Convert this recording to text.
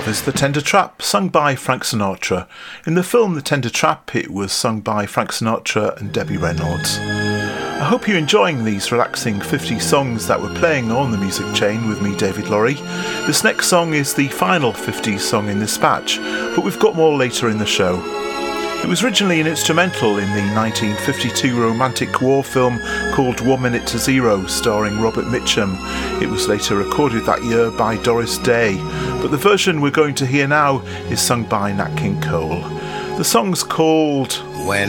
There's The Tender Trap, sung by Frank Sinatra. In the film The Tender Trap, it was sung by Frank Sinatra and Debbie Reynolds. I hope you're enjoying these relaxing 50 songs that we're playing on the Music Chain with me, David Lorry. This next song is the final 50s song in this batch, but we've got more later in the show. It was originally an instrumental in the 1952 romantic war film called 1 Minute to Zero, starring Robert Mitchum. It was later recorded that year by Doris Day, but the version we're going to hear now is sung by Nat King Cole. The song's called